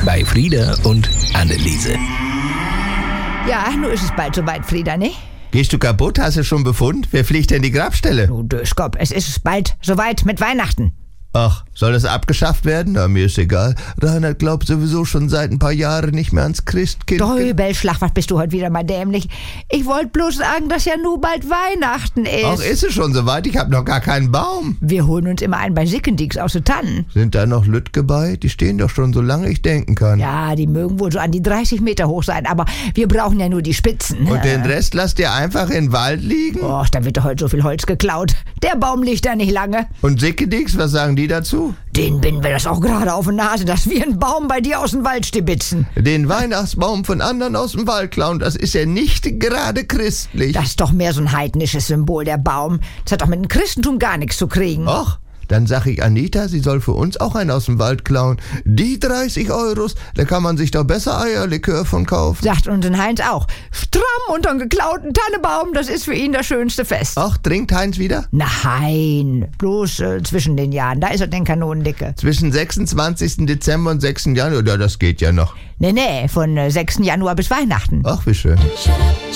bei Frieda und Anneliese. Ja, nun ist es bald soweit, Frieda, ne? Gehst du kaputt? Hast du schon Befund? Wer fliegt denn die Grabstelle? Du Döskop, es ist bald soweit mit Weihnachten. Ach, soll das abgeschafft werden? Na, mir ist egal. Reinhard glaubt sowieso schon seit ein paar Jahren nicht mehr ans Christkind. Däubelschlag, was bist du heute wieder mal dämlich? Ich wollte bloß sagen, dass ja nun bald Weihnachten ist. Ach, ist es schon soweit? Ich hab noch gar keinen Baum. Wir holen uns immer einen bei Sickendix aus den Tannen. Sind da noch Lütge bei? Die stehen doch schon so lange ich denken kann. Ja, die mögen wohl so an die 30 Meter hoch sein, aber wir brauchen ja nur die Spitzen. Und den Rest lasst ihr einfach in den Wald liegen? Och, da wird doch heute so viel Holz geklaut. Der Baum liegt da nicht lange. Und Sickendix, was sagen die dazu? Den binden wir das auch gerade auf die Nase, dass wir einen Baum bei dir aus dem Wald stibitzen. Den Weihnachtsbaum von anderen aus dem Wald klauen, das ist ja nicht gerade christlich. Das ist doch mehr so ein heidnisches Symbol, der Baum. Das hat doch mit dem Christentum gar nichts zu kriegen. Och, dann sag ich Anita, sie soll für uns auch einen aus dem Wald klauen. Die 30 €, da kann man sich doch besser Eierlikör von kaufen. Sagt unseren Heinz auch. Stramm unter einen geklauten Tannebaum, das ist für ihn das schönste Fest. Ach, trinkt Heinz wieder? Nein, bloß zwischen den Jahren, da ist er denn Kanonendicke. Zwischen 26. Dezember und 6. Januar, ja, das geht ja noch. Nee, von 6. Januar bis Weihnachten. Ach, wie schön.